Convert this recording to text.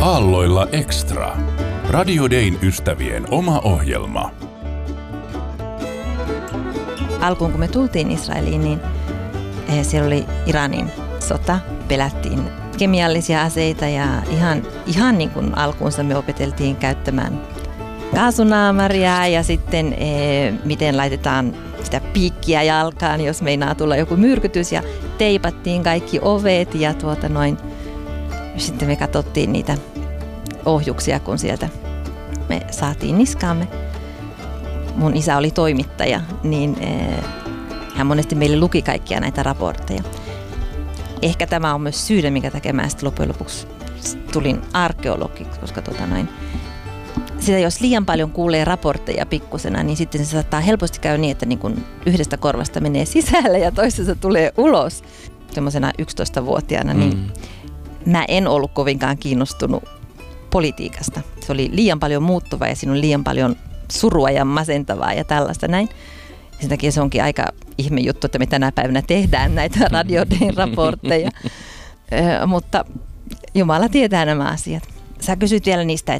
Aalloilla Extra. Radio Dayn ystävien oma ohjelma. Alkuun kun me tultiin Israeliin, niin siellä oli Iranin sota. Pelättiin kemiallisia aseita ja ihan niin kuin alkuunsa me opeteltiin käyttämään kaasunaamaria ja sitten miten laitetaan sitä piikkiä jalkaan, jos meinaa tulla joku myrkytys, ja teipattiin kaikki ovet ja sitten me katsottiin niitä ohjuksia, kun sieltä me saatiin niskaamme. Mun isä oli toimittaja, niin hän monesti meille luki kaikkia näitä raportteja. Ehkä tämä on myös syy, minkä takia mä sitten loppujen lopuksi tulin arkeologiksi, koska sitä jos liian paljon kuulee raportteja pikkusena, niin sitten se saattaa helposti käydä niin, että niin kun yhdestä korvasta menee sisälle ja toisesta tulee ulos. Semmoisena 11-vuotiaana, niin mä en ollut kovinkaan kiinnostunut politiikasta. Se oli liian paljon muuttuvaa ja siinä on liian paljon surua ja masentavaa ja tällaista näin. Sen takia se onkin aika ihme juttu, että me tänä päivänä tehdään näitä Radio Dayn raportteja. Mutta Jumala tietää nämä asiat. Sä kysyt vielä niistä,